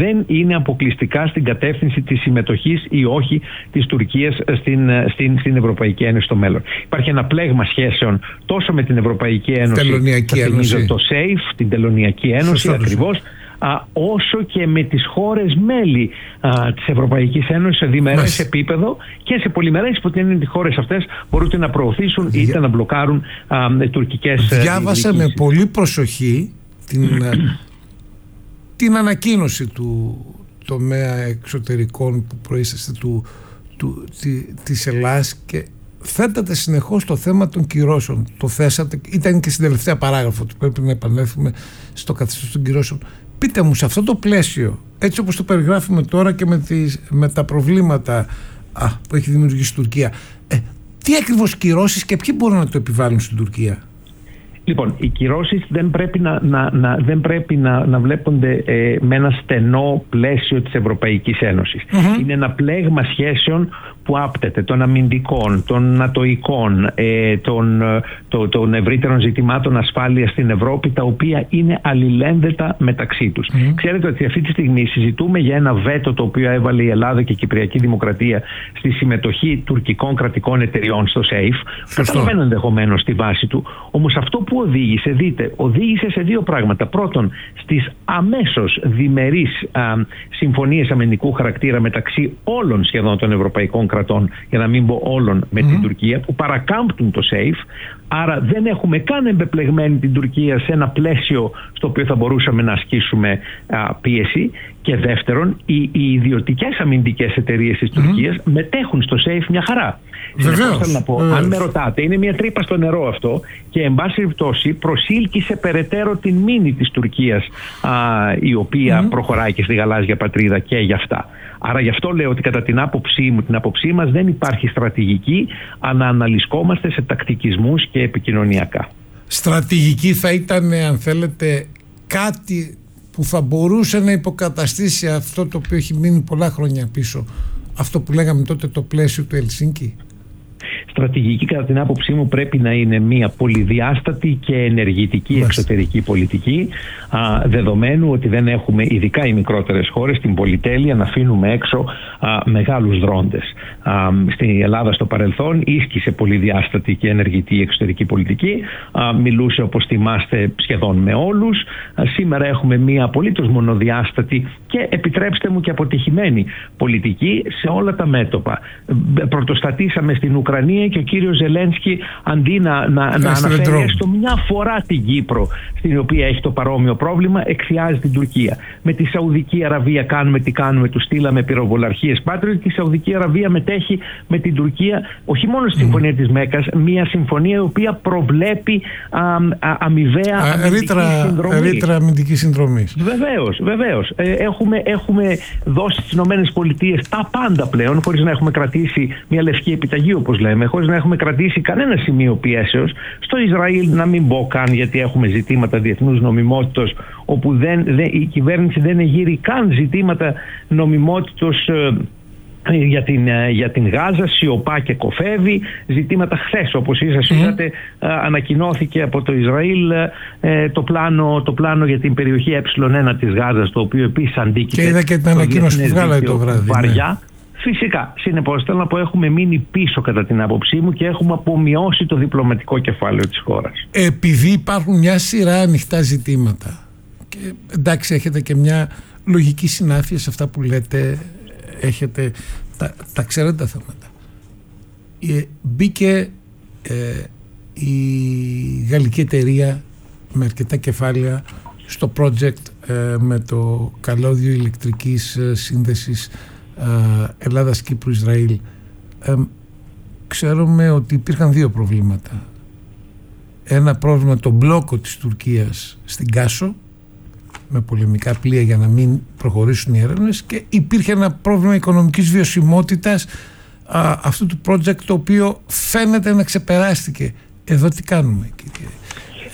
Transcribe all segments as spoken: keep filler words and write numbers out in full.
δεν είναι αποκλειστικά στην κατεύθυνση της συμμετοχής ή όχι της Τουρκίας στην, στην, στην Ευρωπαϊκή Ένωση στο μέλλον. Υπάρχει ένα πλέγμα σχέσεων τόσο με την Ευρωπαϊκή Ένωση, Τελωνιακή Ένωση. το ΣΕΙΦ, την Τελωνιακή Ένωση ακριβώς, Α, όσο και με τις χώρες μέλη α, της Ευρωπαϊκής Ένωσης σε διμερές Μες. επίπεδο και σε πολυμερές, υπό την έννοια ότι οι χώρες αυτές μπορούν να προωθήσουν Δια... είτε να μπλοκάρουν α, τουρκικές. Διάβασα με πολύ προσοχή την, την ανακοίνωση του τομέα εξωτερικών που προείσταστε του, του, τη, της Ελλάδας και θέτατε συνεχώς το θέμα των κυρώσεων. Το θέσατε, ήταν και στην τελευταία παράγραφο ότι πρέπει να επανέλθουμε στο καθεστώς των κυρώσεων. Πείτε μου, σε αυτό το πλαίσιο, έτσι όπως το περιγράφουμε τώρα και με, τις, με τα προβλήματα α, που έχει δημιουργήσει η Τουρκία, ε, τι ακριβώς κυρώσεις και ποιοι μπορούν να το επιβάλλουν στην Τουρκία? Λοιπόν, οι κυρώσεις δεν πρέπει να, να, να, δεν πρέπει να, να βλέπονται ε, με ένα στενό πλαίσιο της Ευρωπαϊκής Ένωσης. Mm-hmm. Είναι ένα πλέγμα σχέσεων που άπτεται των αμυντικών, των νατοικών, ε, των, το, των ευρύτερων ζητημάτων ασφάλειας στην Ευρώπη, τα οποία είναι αλληλένδετα μεταξύ τους. Mm-hmm. Ξέρετε ότι αυτή τη στιγμή συζητούμε για ένα βέτο το οποίο έβαλε η Ελλάδα και η Κυπριακή Δημοκρατία στη συμμετοχή τουρκικών κρατικών εταιριών στο ΣΕΙΦ. Καταλαβαίνω ενδεχομένως τη βάση του. Όμως αυτό που οδήγησε, δείτε, οδήγησε σε δύο πράγματα. Πρώτον, στις αμέσως διμερείς α, συμφωνίες αμυντικού χαρακτήρα μεταξύ όλων σχεδόν των ευρωπαϊκών κρατών, για να μην πω όλων, με mm. την Τουρκία, που παρακάμπτουν το ΣΕΙΦ. Άρα δεν έχουμε καν εμπεπλεγμένη την Τουρκία σε ένα πλαίσιο στο οποίο θα μπορούσαμε να ασκήσουμε α, πίεση. Και δεύτερον, οι, οι ιδιωτικές αμυντικές εταιρείες της mm. Τουρκίας μετέχουν στο ΣΕΙΦ μια χαρά. Βεβαίως, να πω, βεβαίως. Αν με ρωτάτε, είναι μια τρύπα στο νερό αυτό και εν πάση περιπτώσει προσήλκησε περαιτέρω την μήνυ της Τουρκίας, α, η οποία mm. προχωράει και στη γαλάζια πατρίδα και γι' αυτά. Άρα γι' αυτό λέω ότι κατά την άποψή μου, την άποψή μας, δεν υπάρχει στρατηγική, αλλά αναλυσκόμαστε σε τακτικισμούς και επικοινωνιακά. Στρατηγική θα ήταν, αν θέλετε, κάτι που θα μπορούσε να υποκαταστήσει αυτό το οποίο έχει μείνει πολλά χρόνια πίσω, αυτό που λέγαμε τότε το πλαίσιο του Ελσίνκι? Στρατηγική κατά την άποψή μου πρέπει να είναι μια πολυδιάστατη και ενεργητική Μάλιστα. εξωτερική πολιτική, α, δεδομένου ότι δεν έχουμε, ειδικά οι μικρότερες χώρες, την πολυτέλεια να αφήνουμε έξω α, μεγάλους δρόντες. Α, στην Ελλάδα στο παρελθόν ίσκησε πολυδιάστατη και ενεργητική εξωτερική πολιτική, α, μιλούσε, όπως θυμάστε, σχεδόν με όλους. Α, σήμερα έχουμε μια απολύτως μονοδιάστατη και, επιτρέψτε μου, και αποτυχημένη πολιτική σε όλα τα μέτωπα. Πρωτοστατήσαμε στην Ουκρανία και ο κύριος Ζελένσκι, αντί να, να, να αναφέρει έστω μια φορά την Κύπρο, στην οποία έχει το παρόμοιο πρόβλημα, εκθιάζει την Τουρκία. Με τη Σαουδική Αραβία κάνουμε τι κάνουμε, του στείλαμε πυροβολαρχίες Patriot. Η Σαουδική Αραβία μετέχει με την Τουρκία, όχι μόνο στη συμφωνία mm. της Μέκας, μια συμφωνία η οποία προβλέπει α, α, αμοιβαία ρήτρα αμυντική συνδρομή. Βεβαίως, βεβαίως. Ε, έχουμε, έχουμε δώσει στις ΗΠΑ τα πάντα πλέον, χωρίς να έχουμε κρατήσει μια λευκή επιταγή, όπως λέμε, χωρίς να έχουμε κρατήσει κανένα σημείο πιέσεως. Στο Ισραήλ να μην πω καν, γιατί έχουμε ζητήματα διεθνούς νομιμότητος, όπου δεν, δεν, η κυβέρνηση δεν εγείρει καν ζητήματα νομιμότητος ε, για την, για την Γάζα, σιωπά και κοφεύει. Ζητήματα χθες, όπως ίσως είδατε, mm. ανακοινώθηκε από το Ισραήλ ε, το, πλάνο, το πλάνο για την περιοχή ε ένα της Γάζας, το οποίο επίσης αντίκειται. Και είδα και την ανακοίνωση που βγάλατε το βράδυ. Βαριά. Ναι. Φυσικά, συνεπώς θέλω να πω, έχουμε μείνει πίσω κατά την άποψή μου και έχουμε απομειώσει το διπλωματικό κεφάλαιο της χώρας. Επειδή υπάρχουν μια σειρά ανοιχτά ζητήματα και εντάξει, έχετε και μια λογική συνάφεια σε αυτά που λέτε, έχετε, τα, τα ξέρετε τα θέματα. Ε, μπήκε ε, η γαλλική εταιρεία με αρκετά κεφάλαια στο project ε, με το καλώδιο ηλεκτρικής ε, σύνδεσης Ελλάδας, Κύπρου, Ισραήλ. Ε, ξέρουμε ότι υπήρχαν δύο προβλήματα. Ένα πρόβλημα, το μπλόκο της Τουρκίας στην Κάσο, με πολεμικά πλοία για να μην προχωρήσουν οι έρευνες, και υπήρχε ένα πρόβλημα οικονομικής βιωσιμότητας α, αυτού του project, το οποίο φαίνεται να ξεπεράστηκε. Εδώ τι κάνουμε, κύριε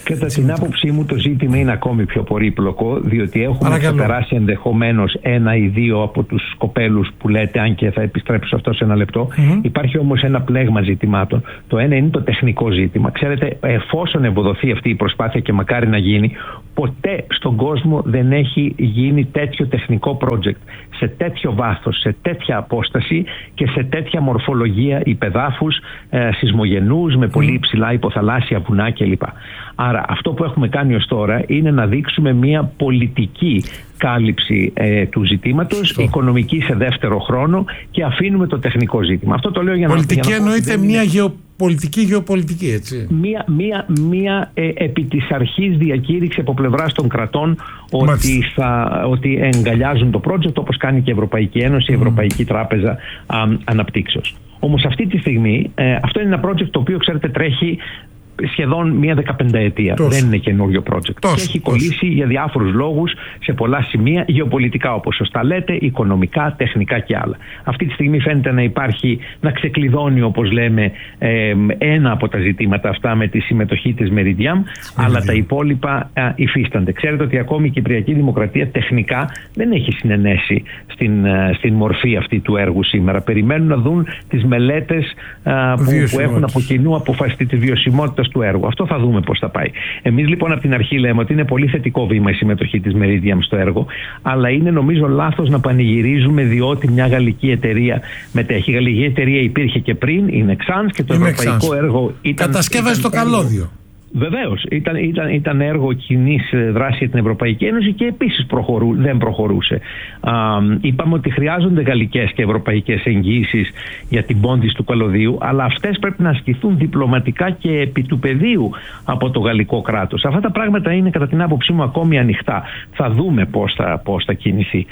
Κατά την άποψή μου το ζήτημα είναι ακόμη πιο πολύπλοκο, διότι έχουμε ξεπεράσει ενδεχομένως ένα ή δύο από τους σκοπέλους που λέτε, αν και θα επιστρέψω σε αυτό σε ένα λεπτό. Mm-hmm. Υπάρχει όμως ένα πλέγμα ζητημάτων. Το ένα είναι το τεχνικό ζήτημα. Ξέρετε, εφόσον ευοδοθεί αυτή η προσπάθεια και μακάρι να γίνει, ποτέ στον κόσμο δεν έχει γίνει τέτοιο τεχνικό project σε τέτοιο βάθος, σε τέτοια απόσταση και σε τέτοια μορφολογία υπεδάφους, ε, σεισμογενούς, με πολύ υψηλά υποθαλάσσια βουνά κλπ. Άρα αυτό που έχουμε κάνει ως τώρα είναι να δείξουμε μια πολιτική κάλυψη ε, του ζητήματος, στο. οικονομική σε δεύτερο χρόνο, και αφήνουμε το τεχνικό ζήτημα. Αυτό το λέω για πολιτική να... Πολιτική εννοείται μια είναι... γεωπολιτική γεωπολιτική, έτσι. Μια, μια, μια ε, επί της αρχής διακήρυξη από πλευράς των κρατών ότι, θα, ότι εγκαλιάζουν το project, όπως κάνει και η Ευρωπαϊκή Ένωση, η Ευρωπαϊκή mm. Τράπεζα α, Αναπτύξεως. Όμως αυτή τη στιγμή ε, αυτό είναι ένα project το οποίο, ξέρετε, τρέχει σχεδόν μία δεκαπενταετία. Τόσο. Δεν είναι καινούριο project. Τόσο. Και έχει κολλήσει Τόσο. για διάφορους λόγους σε πολλά σημεία, γεωπολιτικά όπως σωστά λέτε, οικονομικά, τεχνικά και άλλα. Αυτή τη στιγμή φαίνεται να υπάρχει, να ξεκλειδώνει, όπως λέμε, ε, ένα από τα ζητήματα αυτά με τη συμμετοχή της Meridiam, αλλά τα υπόλοιπα α, υφίστανται. Ξέρετε ότι ακόμη η Κυπριακή Δημοκρατία τεχνικά δεν έχει συνενέσει στην, α, στην μορφή αυτή του έργου σήμερα. Περιμένουν να δουν τις μελέτες α, που, που έχουν από κοινού αποφασιστεί τη βιωσιμότητα του έργου. Αυτό θα δούμε πώς θα πάει. Εμείς λοιπόν από την αρχή λέμε ότι είναι πολύ θετικό βήμα η συμμετοχή της Meridiam στο έργο, αλλά είναι νομίζω λάθος να πανηγυρίζουμε διότι μια γαλλική εταιρεία μετέχει. Η γαλλική εταιρεία υπήρχε και πριν, η Nexans, και το είναι ευρωπαϊκό Nexans. έργο ήταν... Κατασκεύασε το καλώδιο. Βεβαίως, ήταν, ήταν, ήταν έργο κοινής δράσης για την Ευρωπαϊκή Ένωση και επίσης προχωρού, δεν προχωρούσε. Α, είπαμε ότι χρειάζονται γαλλικές και ευρωπαϊκές εγγύησεις για την πόντιση του καλωδίου, αλλά αυτές πρέπει να ασκηθούν διπλωματικά και επί του πεδίου από το γαλλικό κράτος. Αυτά τα πράγματα είναι κατά την άποψή μου ακόμη ανοιχτά. Θα δούμε πώς θα, πώς θα κινηθεί.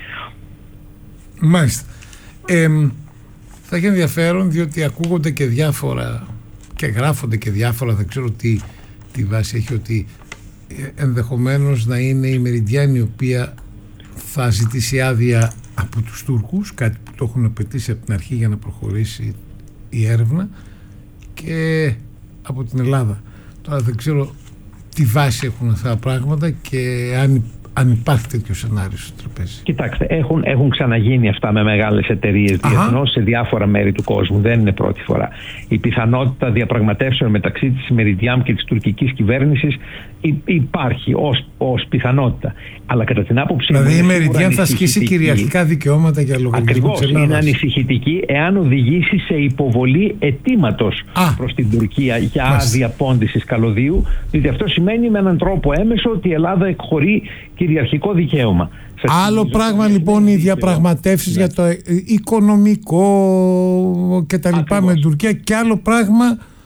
Μάλιστα. Ε, θα έχει ενδιαφέρον, διότι ακούγονται και διάφορα και γράφονται και διάφορα, δεν ξέρω τι τη βάση έχει, ότι ενδεχομένως να είναι η Meridiam η οποία θα ζητήσει άδεια από τους Τούρκους, κάτι που το έχουν απαιτήσει από την αρχή για να προχωρήσει η έρευνα, και από την Ελλάδα. Τώρα δεν ξέρω τι βάση έχουν αυτά τα πράγματα και αν, αν υπάρχει τέτοιο σενάριο στο τραπέζι. Κοιτάξτε, έχουν, έχουν ξαναγίνει αυτά με μεγάλες εταιρείες διεθνώς σε διάφορα μέρη του κόσμου. Δεν είναι πρώτη φορά. Η πιθανότητα διαπραγματεύσεων μεταξύ της Meridiam και της τουρκικής κυβέρνησης υπάρχει ως, ως πιθανότητα. Αλλά κατά την άποψη... Δηλαδή η Meridiam θα ασκήσει κυριαρχικά δικαιώματα για λογαριασμό της Ελλάδας. Είναι ανησυχητική εάν οδηγήσει σε υποβολή αιτήματος προς την Τουρκία για άδεια πόντισης καλωδίου, διότι αυτό σημαίνει με έναν τρόπο έμεσο ότι η Ελλάδα εκχωρεί κυριαρχικό δικαίωμα. Άλλο πράγμα λοιπόν οι διαπραγματεύσεις ναι. για το οικονομικό και τα λοιπά με την Τουρκία, και άλλο πράγμα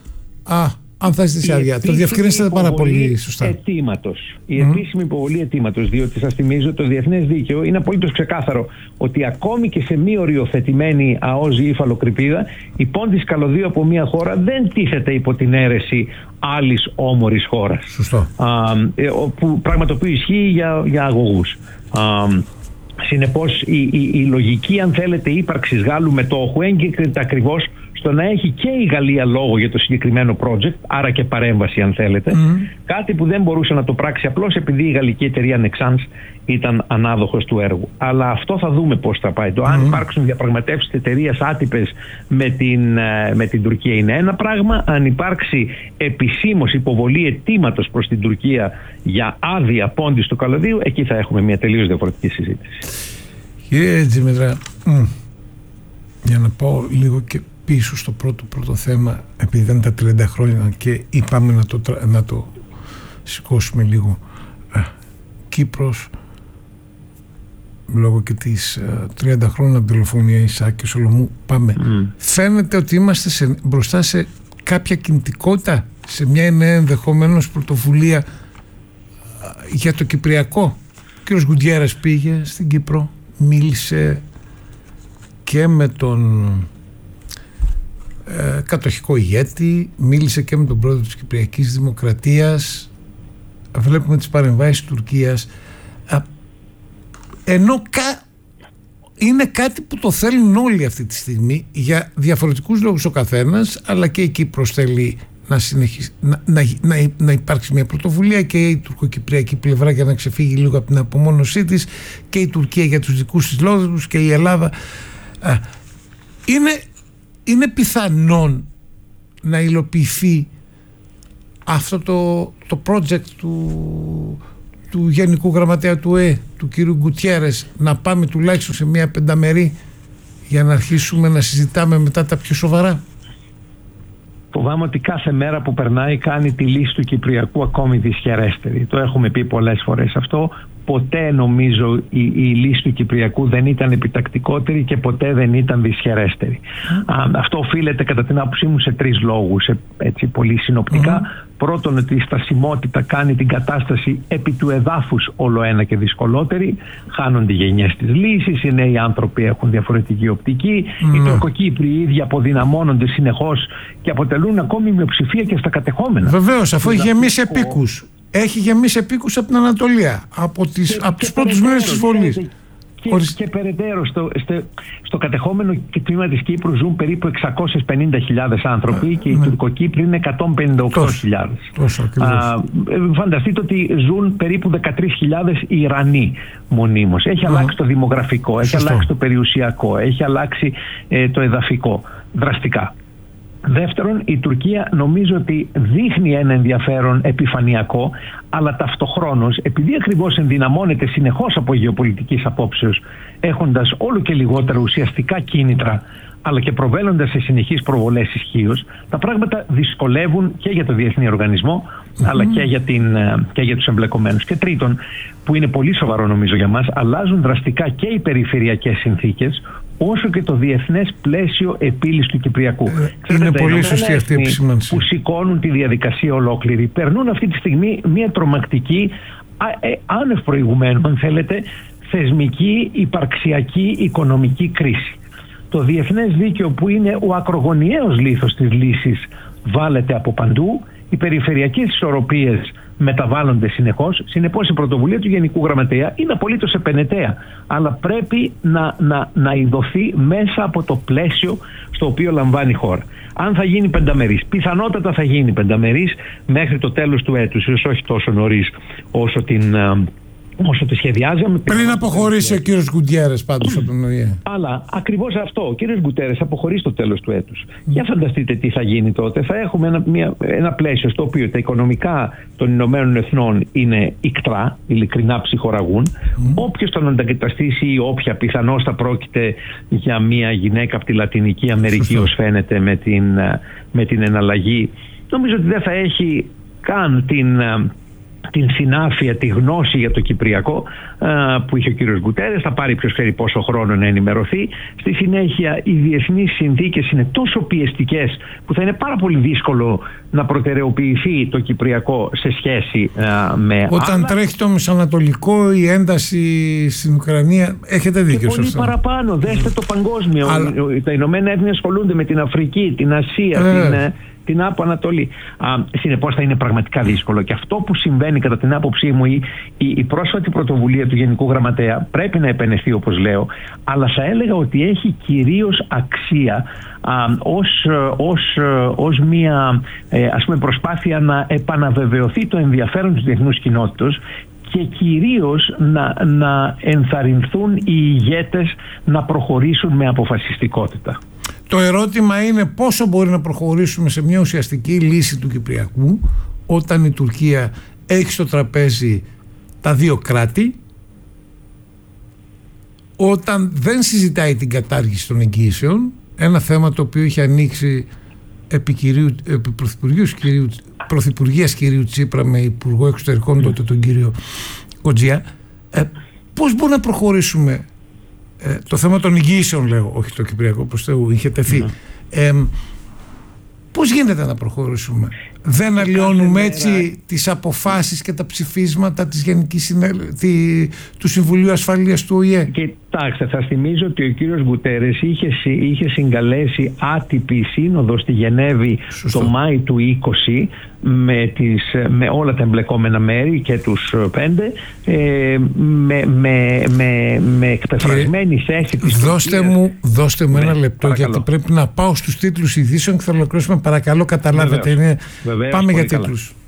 α, αν θα ζητήσει άδεια. Το διευκρινίσατε πάρα πολύ σωστά. Αιτήματος. Η mm. επίσημη υποβολή αιτήματος, διότι σας θυμίζω το διεθνές δίκαιο είναι απολύτως ξεκάθαρο ότι ακόμη και σε μη οριοθετημένη ΑΟΣ ή υφαλοκρηπίδα, η πόντιση καλωδίου από μια χώρα δεν τίθεται υπό την αίρεση άλλης όμορης χώρας. Σωστό. Α, που, πράγμα το οποίο ισχύει για, για αγωγούς. Α, συνεπώς η, η, η λογική, αν θέλετε, ύπαρξης Γάλλου μετόχου έγκυται ακριβώς στο να έχει και η Γαλλία λόγο για το συγκεκριμένο project, άρα και παρέμβαση αν θέλετε, mm. κάτι που δεν μπορούσε να το πράξει απλώς επειδή η γαλλική εταιρεία Nexans ήταν ανάδοχος του έργου. Αλλά αυτό θα δούμε πώς θα πάει. Το mm. αν υπάρξουν διαπραγματεύσεις εταιρείας άτυπες με την, με την Τουρκία είναι ένα πράγμα. Αν υπάρξει επισήμως υποβολή αιτήματος προς την Τουρκία για άδεια πόντιση του καλωδίου, εκεί θα έχουμε μια τελείως διαφορετική συζήτηση. Κύριε Τζιμητρά, για να πάω λίγο και πίσω στο πρώτο πρώτο θέμα, επειδή δεν τα τριάντα χρόνια και είπαμε να το, να το σηκώσουμε λίγο. Κύπρος, λόγω και της τριάντα χρόνια δολοφονία Ισάκ και Σολομού, πάμε. Mm. Φαίνεται ότι είμαστε σε, μπροστά σε κάποια κινητικότητα, σε μια νέα ενδεχομένως πρωτοβουλία για το Κυπριακό. Ο κ. Γκουντιέρας πήγε στην Κύπρο, μίλησε και με τον Ε, κατοχικό ηγέτη, μίλησε και με τον πρόεδρο της Κυπριακής Δημοκρατίας. Βλέπουμε τις παρεμβάσεις της Τουρκίας, Α, ενώ κα, είναι κάτι που το θέλουν όλοι αυτή τη στιγμή για διαφορετικούς λόγους ο καθένας, αλλά και η Κύπρος θέλει να, συνεχίσει, να, να, να, να υπάρξει μια πρωτοβουλία και η τουρκοκυπριακή πλευρά για να ξεφύγει λίγο από την απομόνωσή της και η Τουρκία για τους δικούς της λόγους και η Ελλάδα. Είναι, είναι πιθανόν να υλοποιηθεί αυτό το, το project του, του Γενικού Γραμματέα του ΕΕ, του κύριου Γκουτιέρες, να πάμε τουλάχιστον σε μια πενταμερή για να αρχίσουμε να συζητάμε μετά τα πιο σοβαρά? Φοβάμαι ότι κάθε μέρα που περνάει κάνει τη λύση του Κυπριακού ακόμη δυσχερέστερη. Το έχουμε πει πολλές φορές αυτό. Ποτέ νομίζω η, η λύση του Κυπριακού δεν ήταν επιτακτικότερη και ποτέ δεν ήταν δυσχερέστερη. Α, αυτό οφείλεται κατά την άποψή μου σε τρεις λόγους, έτσι πολύ συνοπτικά. Mm-hmm. Πρώτον, ότι η στασιμότητα κάνει την κατάσταση επί του εδάφους όλο ένα και δυσκολότερη. Χάνονται οι γενιές της λύσης, οι νέοι άνθρωποι έχουν διαφορετική οπτική, mm-hmm. οι Τουρκοκύπροι οι ίδιοι αποδυναμώνονται συνεχώς και αποτελούν ακόμη μειοψηφία και στα κατεχόμενα. Βεβαίως, αφού έχει γεμίσει επίκους. Έχει γεμίσει επίκους από την Ανατολία, από, τις, και, από τους πρώτους μέρες της βολής. Και, και, και περαιτέρω, στο, στο, στο κατεχόμενο τμήμα της Κύπρου ζουν περίπου εξακόσιες πενήντα χιλιάδες άνθρωποι ναι, και οι ναι. Τουρκοκύπροι είναι εκατόν πενήντα οκτώ χιλιάδες. Φανταστείτε ότι ζουν περίπου δεκατρείς χιλιάδες Ιρανοί μονίμως. Έχει mm. αλλάξει το δημογραφικό, έχει Σωστό. αλλάξει το περιουσιακό, έχει αλλάξει ε, το εδαφικό δραστικά. Δεύτερον, η Τουρκία νομίζω ότι δείχνει ένα ενδιαφέρον επιφανειακό, αλλά ταυτοχρόνως, επειδή ακριβώς ενδυναμώνεται συνεχώς από γεωπολιτικής απόψεως, έχοντας όλο και λιγότερα ουσιαστικά κίνητρα, αλλά και προβάλλοντας σε συνεχείς προβολές ισχύως, τα πράγματα δυσκολεύουν και για το διεθνή οργανισμό, mm-hmm. αλλά και για, την, και για τους εμπλεκομένους. Και τρίτον, που είναι πολύ σοβαρό νομίζω για μας, αλλάζουν δραστικά και οι περιφερειακές συνθήκες, όσο και το διεθνές πλαίσιο επίλυσης του Κυπριακού. Ε, Ξέρετε, είναι πολύ σωστή αυτή η επισήμανση. Που σηκώνουν τη διαδικασία ολόκληρη, περνούν αυτή τη στιγμή μια τρομακτική, ε, άνευ προηγουμένου, αν θέλετε, θεσμική, υπαρξιακή, οικονομική κρίση. Το διεθνές δίκαιο, που είναι ο ακρογωνιαίος λίθος της λύσης, βάλεται από παντού. Οι περιφερειακές ισορροπίες μεταβάλλονται συνεχώς. Συνεπώς η πρωτοβουλία του Γενικού Γραμματέα είναι απολύτως επενεταία, αλλά πρέπει να, να, να ειδωθεί μέσα από το πλαίσιο στο οποίο λαμβάνει η χώρα. Αν θα γίνει πενταμερής, πιθανότατα θα γίνει πενταμερής μέχρι το τέλος του έτους, ίσως όχι τόσο νωρίς όσο την... όσο τη σχεδιάζαμε. Πριν αποχωρήσει ο κύριος Γκουτιέρες πάντως από τον ΟΗΕ. Αλλά ακριβώς αυτό, ο κύριος Γκουτιέρες αποχωρεί στο τέλος του έτους. Mm. Για φανταστείτε τι θα γίνει τότε. Θα έχουμε ένα, μια, ένα πλαίσιο στο οποίο τα οικονομικά των Ηνωμένων Εθνών είναι ικτρά, ειλικρινά ψυχοραγούν. Mm. Όποιος τον αντακαταστήσει ή όποια, πιθανώς θα πρόκειται για μια γυναίκα από τη Λατινική Αμερική, ως φαίνεται με την, με την εναλλαγή. Νομίζω ότι δεν θα έχει καν την... την συνάφεια, τη γνώση για το Κυπριακό που είχε ο κύριος Γκουτιέρες. Θα πάρει ποιος ξέρει πόσο χρόνο να ενημερωθεί. Στη συνέχεια οι διεθνείς συνθήκες είναι τόσο πιεστικές που θα είναι πάρα πολύ δύσκολο να προτεραιοποιηθεί το Κυπριακό σε σχέση με Όταν άλλα. Τρέχει το Μεσανατολικό, η ένταση στην Ουκρανία, έχετε δίκιο σε αυτό. Πολύ παραπάνω, δέστε το παγκόσμιο. Αλλά... Τα Ηνωμένα Έθνη ασχολούνται με την Αφρική, την Ασία, ε. την... την Άπο Ανατολή. Συνεπώς θα είναι πραγματικά δύσκολο. Και αυτό που συμβαίνει κατά την άποψή μου, η, η, η πρόσφατη πρωτοβουλία του Γενικού Γραμματέα πρέπει να επενεθεί, όπως λέω, αλλά θα έλεγα ότι έχει κυρίως αξία α, ως, ως, ως μια ε, ας πούμε, προσπάθεια να επαναβεβαιωθεί το ενδιαφέρον της διεθνούς κοινότητας και κυρίως να, να ενθαρρυνθούν οι ηγέτες να προχωρήσουν με αποφασιστικότητα. Το ερώτημα είναι πόσο μπορεί να προχωρήσουμε σε μια ουσιαστική λύση του Κυπριακού όταν η Τουρκία έχει στο τραπέζι τα δύο κράτη, όταν δεν συζητάει την κατάργηση των εγγύσεων, ένα θέμα το οποίο είχε ανοίξει επί, κυρίου, επί πρωθυπουργίας, κυρίου, πρωθυπουργίας κυρίου Τσίπρα με υπουργό εξωτερικών τότε τον κύριο Κοτζιά. Ε, πώς μπορούμε να προχωρήσουμε? Ε, το θέμα των εγγύσεων, λέω, όχι το Κυπριακό, προς Θεού, είχε τεθεί. Mm. Ε, πώς γίνεται να προχωρήσουμε? Δεν αλλοιώνουμε έτσι μέρα... τις αποφάσεις και τα ψηφίσματα της Γενικής Συνέλ... τη... του Συμβουλίου Ασφαλείας του Ο Η Ε. Κοιτάξτε, θα θυμίζω ότι ο κύριος Γκουτέρες είχε, είχε συγκαλέσει άτυπη σύνοδο στη Γενέβη Σωστό. το Μάη του είκοσι με, τις, με όλα τα εμπλεκόμενα μέρη και τους πέντε ε, με, με, με, με εκπεφρασμένη θέση της δώστε Τουρκίας. μου, δώστε μου ναι, ένα λεπτό παρακαλώ. Γιατί πρέπει να πάω στους τίτλους ειδήσεων και θα ολοκληρώσουμε. Παρακαλώ, καταλάβετε. Βεβαίως. Είναι... Βεβαίως, Πάμε για καλά. τίτλους.